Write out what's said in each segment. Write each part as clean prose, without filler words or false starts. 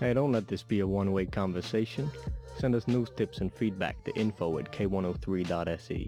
Hey, don't let this be a one-way conversation. Send us news tips and feedback to info@k103.se.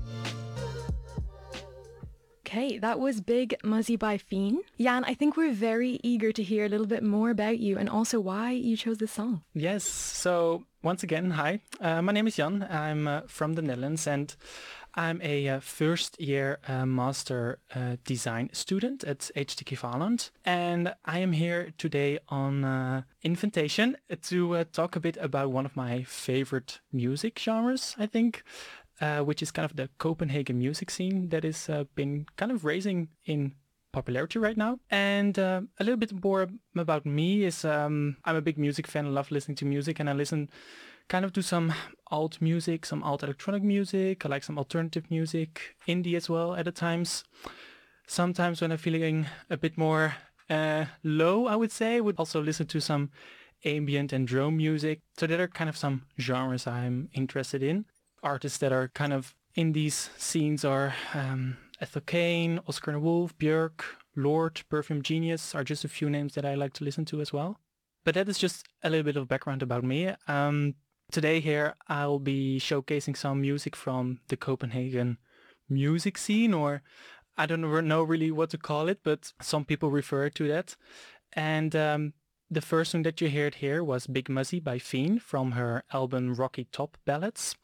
Okay, that was Big Muzzy by Fiend. Jan, I think we're very eager to hear a little bit more about you and also why you chose this song. Yes, so once again, hi. My name is Jan. I'm from the Netherlands and I'm a first year master design student at HTK Valand. And I am here today on invitation to talk a bit about one of my favorite music genres, I think. Which is kind of the Copenhagen music scene that is been kind of rising in popularity right now. And a little bit more about me is I'm a big music fan. I love listening to music and I listen kind of to some alt music, some alt electronic music. I like some alternative music, indie as well at times. Sometimes when I'm feeling a bit more low, I would say, I would also listen to some ambient and drone music. So there are kind of some genres I'm interested in. Artists that are kind of in these scenes are Ethel Cain, Oscar and Wolf, Björk, Lord, Perfume Genius are just a few names that I like to listen to as well. But that is just a little bit of background about me. Today here I'll be showcasing some music from the Copenhagen music scene, or I don't know really what to call it, but some people refer to that. And the first song that you heard here was Big Muzzy by Fiend from her album Rocky Top Ballads.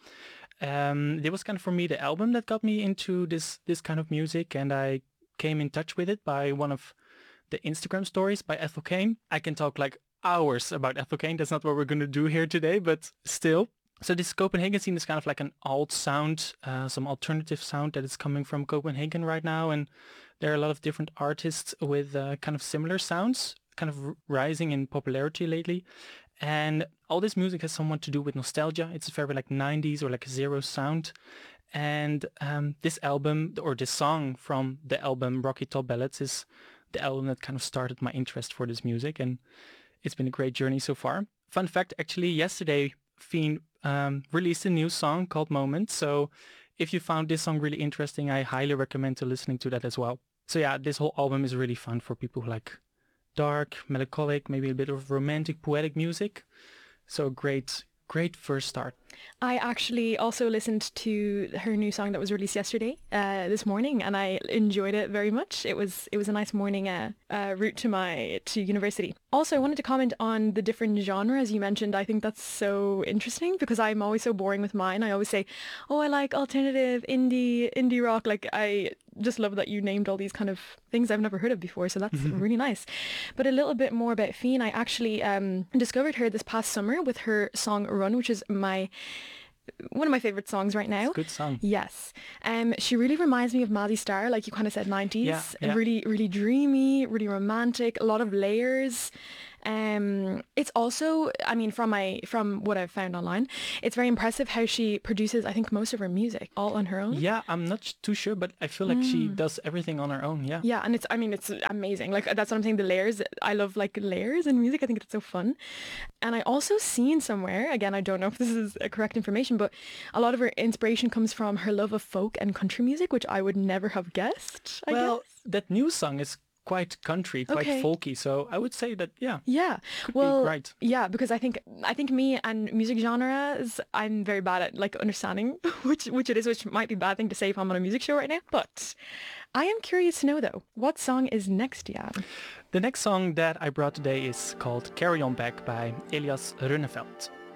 It was kind of for me the album that got me into this kind of music, and I came in touch with it by one of the Instagram stories by Ethel Cain. I can talk like hours about Ethel Cain. That's not what we're going to do here today, but still. So this Copenhagen scene is kind of like an alt sound, some alternative sound that is coming from Copenhagen right now, and there are a lot of different artists with kind of similar sounds, kind of rising in popularity lately. And all this music has somewhat to do with nostalgia. It's very like 90s or like a zero sound. And this album, or this song from the album Rocky Top Ballads, is the album that kind of started my interest for this music. And it's been a great journey so far. Fun fact, actually, yesterday, Fiend released a new song called Moment. So if you found this song really interesting, I highly recommend to listening to that as well. So yeah, this whole album is really fun for people who like dark, melancholic, maybe a bit of romantic, poetic music. So great first start. I actually also listened to her new song that was released yesterday, this morning, and I enjoyed it very much. It was a nice morning route to university. Also, I wanted to comment on the different genres you mentioned. I think that's so interesting because I'm always so boring with mine. I always say, oh, I like alternative, indie rock. Like, I just love that you named all these kind of things I've never heard of before, so that's really nice. But a little bit more about Fiend. I actually discovered her this past summer with her song Run, which is one of my favorite songs right now. It's a good song. Yes. She really reminds me of Maddie Starr, like you kind of said, 90s. Yeah. Really, really dreamy, really romantic, a lot of layers. It's also, I mean, from what I've found online, it's very impressive how she produces, I think, most of her music all on her own. Yeah, I'm not too sure, but I feel like she does everything on her own. Yeah. Yeah, and it's amazing. Like, that's what I'm saying, the layers. I love like layers in music. I think it's so fun. And I also seen somewhere, again, I don't know if this is correct information, but a lot of her inspiration comes from her love of folk and country music, which I would never have guessed, I guess. That new song is quite country, quite folky. So I would say that, yeah. Yeah. Could well, be right. Yeah, because I think me and music genres, I'm very bad at like understanding which might be a bad thing to say if I'm on a music show right now. But I am curious to know though, what song is next, Jan? The next song that I brought today is called Carry On Back by Elias Runneveld.